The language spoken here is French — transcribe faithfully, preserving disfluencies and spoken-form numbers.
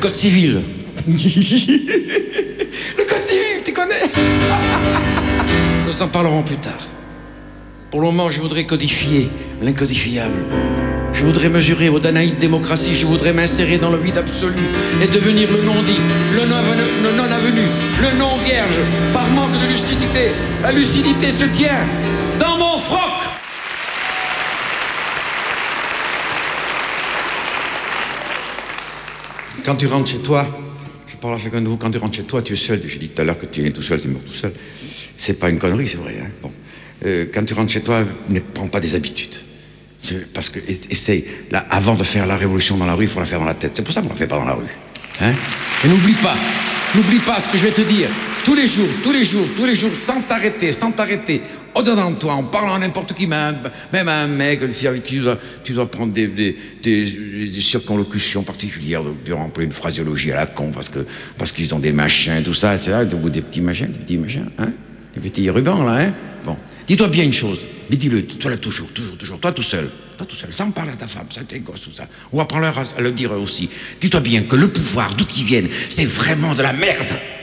code civil. Le code civil, tu connais? Nous en parlerons plus tard. Pour le moment, je voudrais codifier l'incodifiable. Je voudrais mesurer au Danaïde démocratie, je voudrais m'insérer dans le vide absolu et devenir le non-dit, le non-avenu, le non-avenu, le non-vierge, par manque de lucidité. La lucidité se tient dans mon froc. Quand tu rentres chez toi, je parle à chacun de vous, quand tu rentres chez toi, tu es seul. J'ai dit tout à l'heure que tu es tout seul, tu meurs tout seul. C'est pas une connerie, c'est vrai. Hein, bon. euh, quand tu rentres chez toi, ne prends pas des habitudes. Parce que, essaye, là, avant de faire la révolution dans la rue, il faut la faire dans la tête. C'est pour ça qu'on ne la fait pas dans la rue. Hein? Et n'oublie pas, n'oublie pas ce que je vais te dire. Tous les jours, tous les jours, tous les jours, sans t'arrêter, sans t'arrêter, au-dedans de toi, en parlant à n'importe qui, même, même à un mec, une fille avec qui tu dois, tu dois prendre des, des, des, des circonlocutions particulières, durant une phraséologie à la con, parce que, parce qu'ils ont des machins, tout ça, et cetera. Ou des petits machins, des petits machins, hein? Des petits rubans, là, hein? Bon. Dis-toi bien une chose, mais dis-le, toi là, toujours, toujours, toujours, toi tout seul, toi tout seul, sans parler à ta femme, sans tes gosses, tout ça. Ou apprends-leur à le dire aussi. Dis-toi bien que le pouvoir, d'où qu'il vienne, c'est vraiment de la merde.